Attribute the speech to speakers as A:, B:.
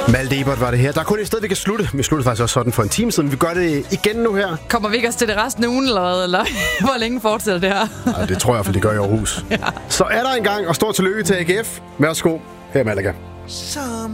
A: Malte Ebert var det her. Der er kun et sted, vi kan slutte. Vi sluttede faktisk også sådan for en time siden. Vi gør det igen nu her.
B: Kommer vi ikke også til det resten af ugen, eller hvor længe fortsætter det her?
A: Ja, det tror jeg i hvert fald, det gør i Aarhus. Ja. Så er der en gang, og stort tillykke til AGF. Værsgo, her Malaga.